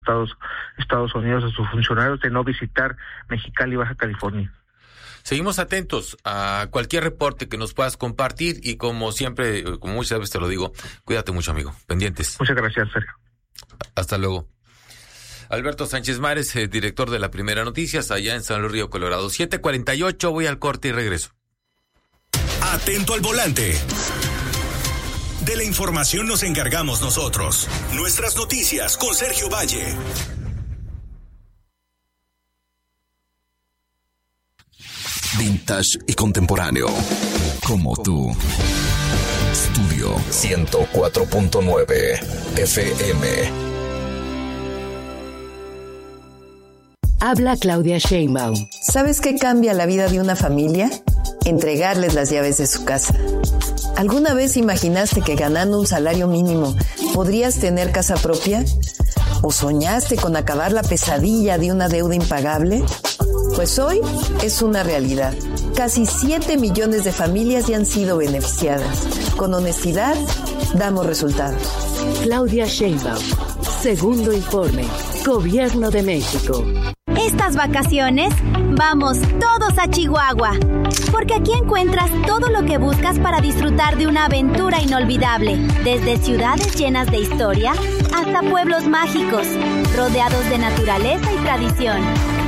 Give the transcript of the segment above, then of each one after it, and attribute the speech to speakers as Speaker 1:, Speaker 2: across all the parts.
Speaker 1: Estados Unidos a sus funcionarios de no visitar Mexicali y Baja California.
Speaker 2: Seguimos atentos a cualquier reporte que nos puedas compartir y como siempre, como muchas veces te lo digo, cuídate mucho, amigo. Pendientes.
Speaker 1: Muchas gracias, Sergio.
Speaker 2: Hasta luego. Alberto Sánchez Mares, director de La Primera Noticias, allá en San Luis Río Colorado. 7:48, voy al corte y regreso.
Speaker 3: Atento al volante. De la información nos encargamos nosotros. Nuestras noticias con Sergio Valle. Vintage y contemporáneo. Como tú. Estudio 104.9 FM.
Speaker 4: Habla Claudia Sheinbaum.
Speaker 5: ¿Sabes qué cambia la vida de una familia? Entregarles las llaves de su casa. ¿Alguna vez imaginaste que ganando un salario mínimo podrías tener casa propia? ¿O soñaste con acabar la pesadilla de una deuda impagable? Pues hoy es una realidad. Casi 7 millones de familias ya han sido beneficiadas. Con honestidad, damos resultados.
Speaker 4: Claudia Sheinbaum. Segundo informe. Gobierno de México.
Speaker 6: Estas vacaciones, vamos todos a Chihuahua, porque aquí encuentras todo lo que buscas para disfrutar de una aventura inolvidable, desde ciudades llenas de historia hasta pueblos mágicos, rodeados de naturaleza y tradición.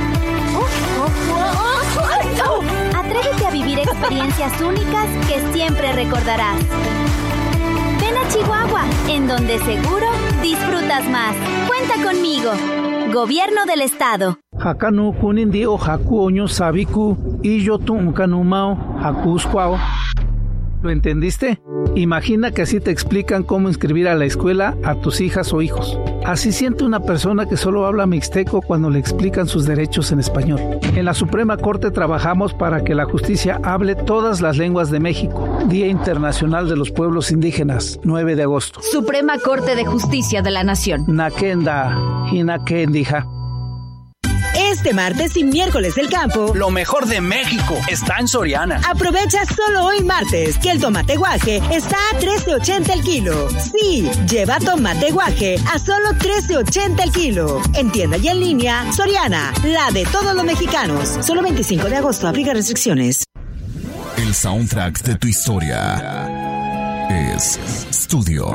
Speaker 6: Atrévete a vivir experiencias únicas que siempre recordarás. Ven a Chihuahua, en donde seguro disfrutas más. Cuenta conmigo. Gobierno del Estado.
Speaker 7: Hakanu kunindi o haku oño sabiku y yo tunkanumao hakusquao. ¿Lo entendiste? Imagina que así te explican cómo inscribir a la escuela a tus hijas o hijos. Así siente una persona que solo habla mixteco cuando le explican sus derechos en español. En la Suprema Corte trabajamos para que la justicia hable todas las lenguas de México. Día Internacional de los Pueblos Indígenas, 9 de agosto.
Speaker 8: Suprema Corte de Justicia de la Nación.
Speaker 7: Nakenda, Hinakendija.
Speaker 9: Este martes y miércoles del campo,
Speaker 10: lo mejor de México está en Soriana.
Speaker 9: Aprovecha solo hoy martes que el tomate guaje está a $13.80 el kilo. Sí, lleva tomate guaje a solo $13.80 el kilo. En tienda y en línea, Soriana, la de todos los mexicanos. Solo 25 de agosto, aplica restricciones.
Speaker 3: El soundtrack de tu historia es Estudio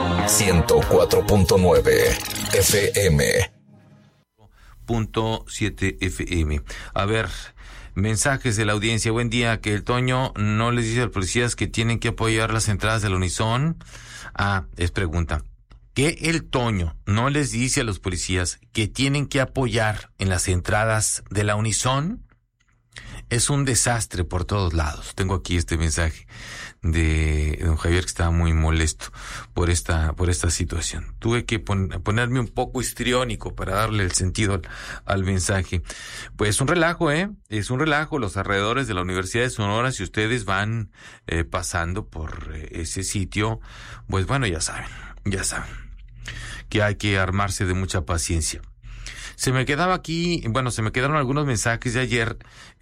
Speaker 3: 104.9 FM.
Speaker 2: .7 FM. A ver, mensajes de la audiencia. Buen día, que el Toño no les dice a los policías que tienen que apoyar las entradas del Unison. Es pregunta. ¿Que el Toño no les dice a los policías que tienen que apoyar en las entradas de la Unison? Es un desastre por todos lados. Tengo aquí este mensaje de don Javier que estaba muy molesto por esta situación. Tuve que ponerme un poco histriónico para darle el sentido al mensaje. Pues un relajo, es un relajo. Los alrededores de la Universidad de Sonora, si ustedes van pasando por ese sitio, pues bueno, ya saben que hay que armarse de mucha paciencia. Se me quedaron algunos mensajes de ayer.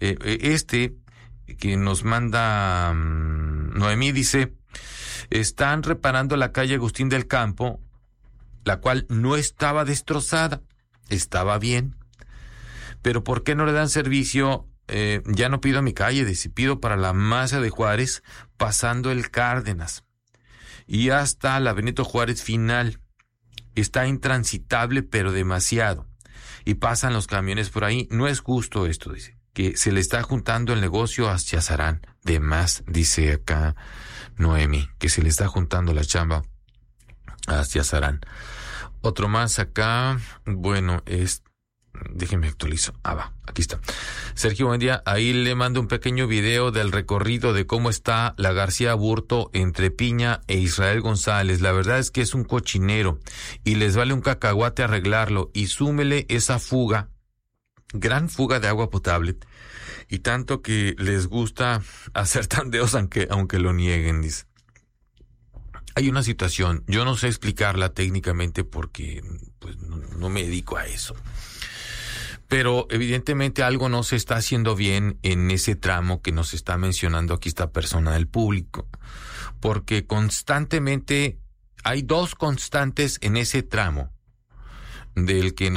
Speaker 2: Que nos manda Noemí dice, están reparando la calle Agustín del Campo, la cual no estaba destrozada, estaba bien. Pero ¿por qué no le dan servicio? Ya no pido a mi calle, pido para la Maza de Juárez, pasando el Cárdenas y hasta la Benito Juárez final. Está intransitable, pero demasiado. Y pasan los camiones por ahí. No es justo esto, dice. Que se le está juntando el negocio hacia Sarán. De más, dice acá Noemi, que se le está juntando la chamba hacia Sarán. Otro más acá, bueno, déjenme actualizo. Aquí está. Sergio, buen día. Ahí le mando un pequeño video del recorrido de cómo está la García Aburto entre Piña e Israel González. La verdad es que es un cochinero y les vale un cacahuate arreglarlo. Y súmele esa fuga, gran fuga de agua potable, y tanto que les gusta hacer tandeos aunque lo nieguen, dice. Hay una situación, yo no sé explicarla técnicamente porque pues no me dedico a eso. Pero evidentemente algo no se está haciendo bien en ese tramo que nos está mencionando aquí esta persona del público. Porque constantemente hay dos constantes en ese tramo. del que